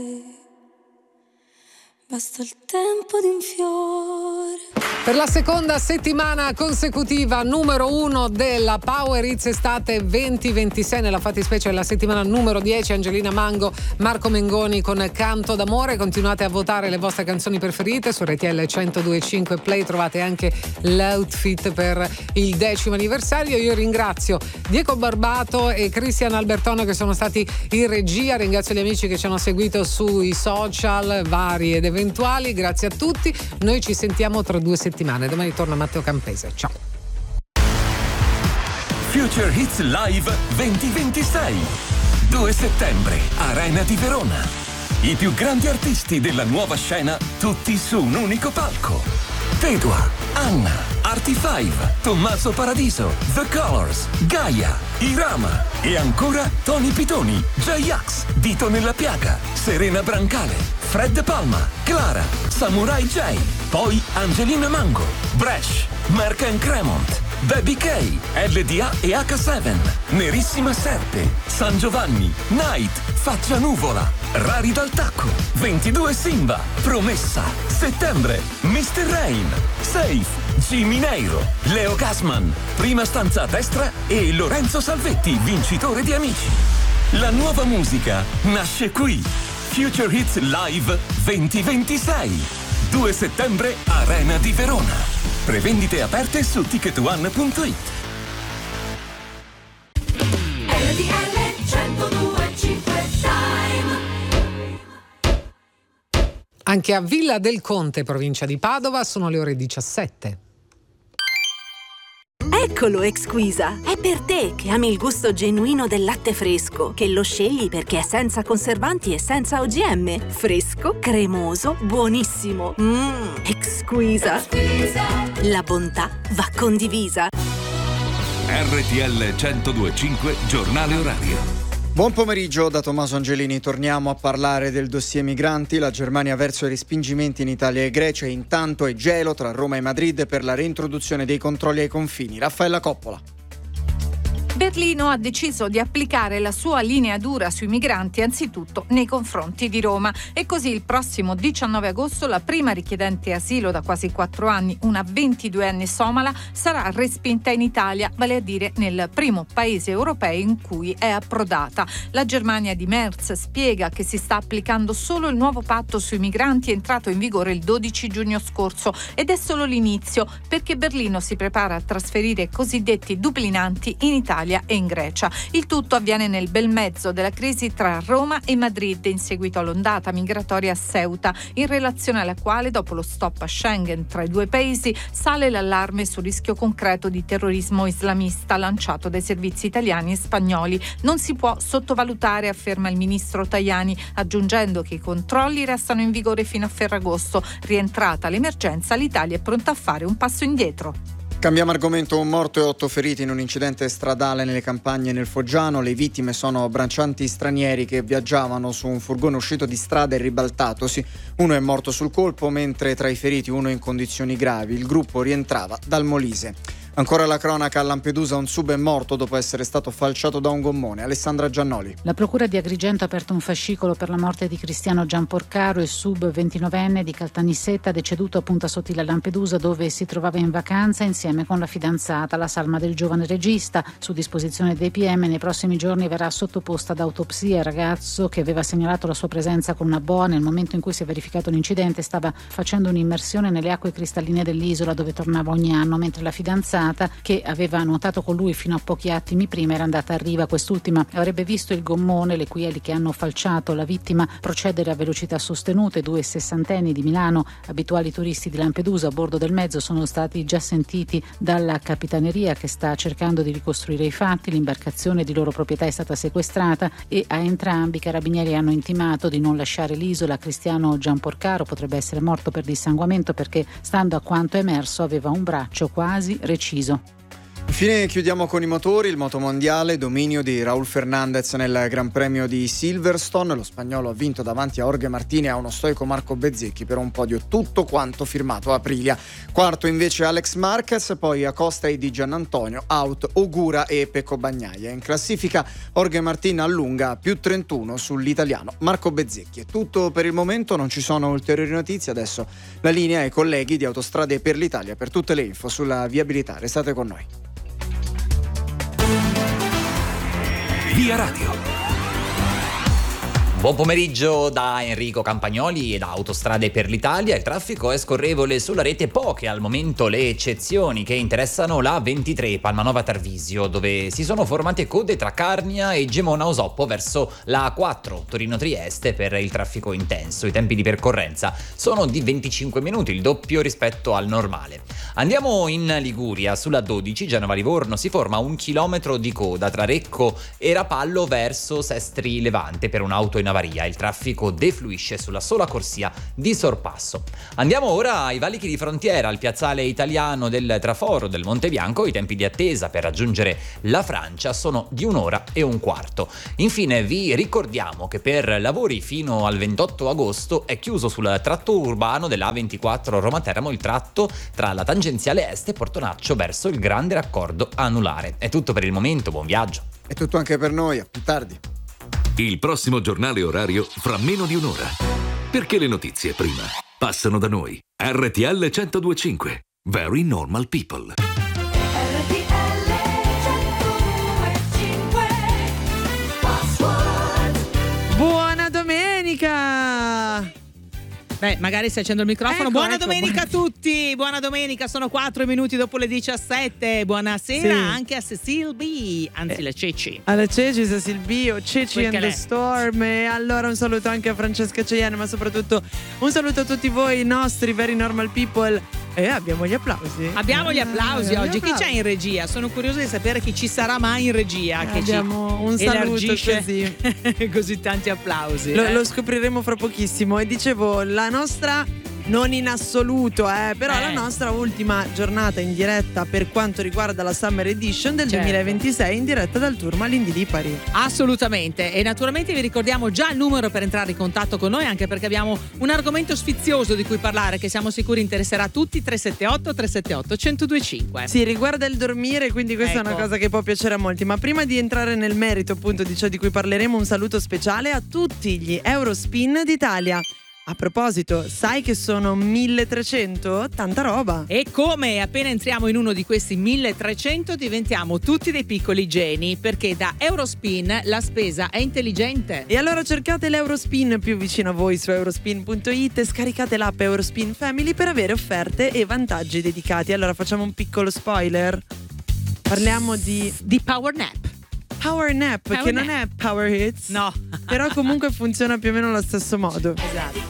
Basta il tempo di un fiore. Per la seconda settimana consecutiva numero 1 della Power Hits Estate 2026, nella fattispecie la settimana numero 10, Angelina Mango, Marco Mengoni con Canto d'amore. Continuate a votare le vostre canzoni preferite su RTL 102.5 Play, trovate anche l'outfit per il 10° anniversario. Io ringrazio Diego Barbato e Cristian Albertono che sono stati in regia, ringrazio gli amici che ci hanno seguito sui social vari ed eventuali, grazie a tutti. Noi ci sentiamo tra 2 settimane. Domani torna Matteo Campese. Ciao. Future Hits Live 2026. 2 settembre, Arena di Verona. I più grandi artisti della nuova scena, tutti su un unico palco. Tedua, Anna, Artie5, Tommaso Paradiso, The Colors, Gaia, Irama e ancora Tony Pitoni, J-Ax, Dito nella Piaga, Serena Brancale, Fred Palma, Clara, Samurai J, poi Angelina Mango, Bresh, Mark and Cremont, Baby K, LDA e H7, Nerissima Serpe, San Giovanni, Night, Faccia Nuvola, Rari dal Tacco, 22 Simba, Promessa, Settembre, Mr. Rain, Safe, Jimmy Neiro, Leo Gassman, Prima stanza a destra e Lorenzo Salvetti, vincitore di Amici. La nuova musica nasce qui. Future Hits Live 2026. 2 settembre, Arena di Verona. Prevendite aperte su ticketone.it. RTL 102.5 Anche a Villa del Conte, provincia di Padova, sono le ore 17. Eccolo Exquisa, è per te che ami il gusto genuino del latte fresco, che lo scegli perché è senza conservanti e senza OGM. Fresco, cremoso, buonissimo. Exquisa. La bontà va condivisa. RTL 102.5 Giornale Orario. Buon pomeriggio da Tommaso Angelini, torniamo a parlare del dossier migranti. La Germania verso i respingimenti in Italia e Grecia, intanto è gelo tra Roma e Madrid per la reintroduzione dei controlli ai confini. Raffaella Coppola. Berlino ha deciso di applicare la sua linea dura sui migranti anzitutto nei confronti di Roma e così il prossimo 19 agosto la prima richiedente asilo da quasi 4 anni, una 22enne somala, sarà respinta in Italia, vale a dire nel primo paese europeo in cui è approdata. La Germania di Merz spiega che si sta applicando solo il nuovo patto sui migranti entrato in vigore il 12 giugno scorso ed è solo l'inizio perché Berlino si prepara a trasferire i cosiddetti duplinanti in Italia e in Grecia. Il tutto avviene nel bel mezzo della crisi tra Roma e Madrid in seguito all'ondata migratoria a Ceuta, in relazione alla quale, dopo lo stop a Schengen tra i due paesi, sale l'allarme sul rischio concreto di terrorismo islamista lanciato dai servizi italiani e spagnoli. Non si può sottovalutare, afferma il ministro Tajani, aggiungendo che i controlli restano in vigore fino a Ferragosto. Rientrata l'emergenza, l'Italia è pronta a fare un passo indietro. Cambiamo argomento, 1 morto e 8 feriti in un incidente stradale nelle campagne nel Foggiano. Le vittime sono braccianti stranieri che viaggiavano su un furgone uscito di strada e ribaltatosi. Uno è morto sul colpo, mentre tra i feriti uno in condizioni gravi. Il gruppo rientrava dal Molise. Ancora la cronaca, a Lampedusa un sub è morto dopo essere stato falciato da un gommone. Alessandra Giannoli. La procura di Agrigento ha aperto un fascicolo per la morte di Cristiano Gianporcaro, il sub 29enne di Caltanissetta, deceduto a Punta Sottile a Lampedusa, dove si trovava in vacanza insieme con la fidanzata, la salma del giovane regista. Su disposizione dei PM nei prossimi giorni verrà sottoposta ad autopsia. Il ragazzo, che aveva segnalato la sua presenza con una boa nel momento in cui si è verificato l'incidente, stava facendo un'immersione nelle acque cristalline dell'isola dove tornava ogni anno, mentre la fidanzata, che aveva nuotato con lui fino a pochi attimi prima, era andata a riva. Quest'ultima avrebbe visto il gommone, le cui eli che hanno falciato la vittima, procedere a velocità sostenute. 2 sessantenni di Milano, abituali turisti di Lampedusa, a bordo del mezzo, sono stati già sentiti dalla capitaneria, che sta cercando di ricostruire i fatti. L'imbarcazione di loro proprietà è stata sequestrata e a entrambi i carabinieri hanno intimato di non lasciare l'isola. Cristiano Gianporcaro potrebbe essere morto per dissanguamento perché, stando a quanto emerso, aveva un braccio quasi reciso. Infine chiudiamo con i motori, il motomondiale, dominio di Raúl Fernández nel Gran Premio di Silverstone, lo spagnolo ha vinto davanti a Jorge Martini e a uno stoico Marco Bezzecchi per un podio tutto quanto firmato a Aprilia. Quarto invece Alex Marquez, poi Acosta e Di Giannantonio, out Ogura e Pecco Bagnaia. In classifica Jorge Martin allunga più 31 sull'italiano Marco Bezzecchi. È tutto per il momento, non ci sono ulteriori notizie, adesso la linea ai colleghi di Autostrade per l'Italia per tutte le info sulla viabilità. Restate con noi. Via Radio. Buon pomeriggio da Enrico Campagnoli e da Autostrade per l'Italia. Il traffico è scorrevole sulla rete, poche al momento le eccezioni che interessano la 23 Palmanova Tarvisio, dove si sono formate code tra Carnia e Gemona Osoppo verso la A4 Torino Trieste per il traffico intenso. I tempi di percorrenza sono di 25 minuti, il doppio rispetto al normale. Andiamo in Liguria, sulla 12 Genova Livorno si forma 1 chilometro di coda tra Recco e Rapallo verso Sestri Levante per un'auto in avaria. Il traffico defluisce sulla sola corsia di sorpasso. Andiamo ora ai valichi di frontiera, al piazzale italiano del traforo del Monte Bianco. I tempi di attesa per raggiungere la Francia sono di 1 ora e un quarto. Infine vi ricordiamo che per lavori fino al 28 agosto è chiuso sul tratto urbano della A24 Roma Teramo il tratto tra la tangenziale est e Portonaccio verso il grande raccordo anulare. È tutto per il momento, buon viaggio. È tutto anche per noi, a più tardi. Il prossimo giornale orario fra meno di un'ora. Perché le notizie prima passano da noi. RTL 102.5. Very Normal People. Buona domenica! Beh, magari stai accendo il microfono. Buona domenica a tutti! Buona domenica, sono 4 minuti dopo le 17. Buonasera anche a Cecil B. Anzi, la Ceci. Alla Ceci, Cecil B o Ceci and the lei. Storm. E allora un saluto anche a Francesca Ceiano, ma soprattutto un saluto a tutti voi, i nostri Very Normal People. E abbiamo gli applausi. Abbiamo gli applausi oggi. Chi c'è in regia? Sono curiosa di sapere chi ci sarà mai in regia. Che abbiamo ci un saluto elargisce così tanti applausi. Lo scopriremo fra pochissimo. E dicevo, la nostra, non in assoluto, però la nostra ultima giornata in diretta per quanto riguarda la Summer Edition del 2026 in diretta dal Tour Malindi di Parì. Assolutamente. E naturalmente vi ricordiamo già il numero per entrare in contatto con noi, anche perché abbiamo un argomento sfizioso di cui parlare che siamo sicuri interesserà tutti. 378 378 1025. Sì, riguarda il dormire, quindi questa è una cosa che può piacere a molti. Ma prima di entrare nel merito appunto di ciò di cui parleremo, un saluto speciale a tutti gli Eurospin d'Italia. A proposito, sai che sono 1300? Tanta roba! E come appena entriamo in uno di questi 1300 diventiamo tutti dei piccoli geni, perché da Eurospin la spesa è intelligente. E allora cercate l'Eurospin più vicino a voi su eurospin.it e scaricate l'app Eurospin Family per avere offerte e vantaggi dedicati. Allora facciamo un piccolo spoiler. Parliamo di Power Nap. Power Nap, che non è Power Hits. No. Però comunque funziona più o meno allo stesso modo. Esatto.